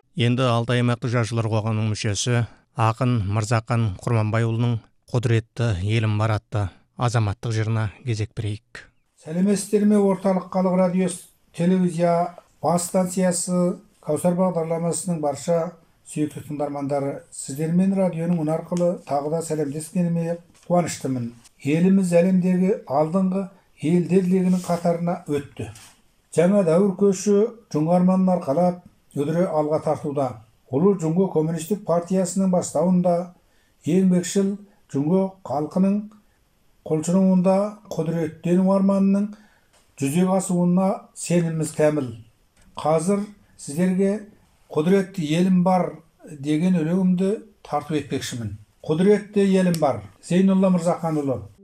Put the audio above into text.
Енді Алтай аймақтық жазушылар қоғамының мүшесі ақын Мырзақан Құрманбайұлының құдіретті елім бар атты азаматтық жырына кезек берейік. Сәлеметсіздер ме? Орталық халық радиосы телевизия бас станциясы Каусар бағдарламасының барша сүйікті тыңдармандары, сіздермен радионың үн арқылы тағы да сәлемдескеніме қуаныштымын. Еліміз әлемдегі алдыңғы елдер легінің қатарына өтті. Жаңа дәуір көші жұңғы арманын арқалап үдіре алға тартуда. Ұлы Жұңғы коммунистік партиясының бастауында еңбекшіл жұңғы халқының құлшынуында құдіреттену арманының жүзеге асуына сеніміміз кәміл. Қазір сіздерге құдіретті елім бар деген өлеңімді тарту етпекшімін. Құдіретті елім бар. Зейнолла Мырзақанұлы.